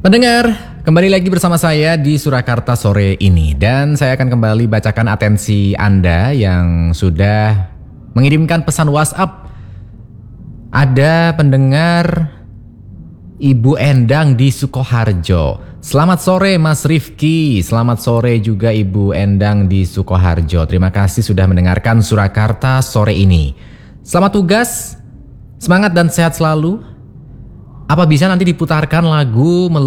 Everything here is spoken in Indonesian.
Pendengar, kembali lagi bersama saya di Surakarta sore ini. Dan saya akan kembali bacakan atensi Anda yang sudah mengirimkan pesan WhatsApp. Ada pendengar Ibu Endang di Sukoharjo. Selamat sore Mas Rifki, selamat sore juga Ibu Endang di Sukoharjo. Terima kasih sudah mendengarkan Surakarta sore ini. Selamat tugas, semangat dan sehat selalu. Apa bisa nanti diputarkan lagu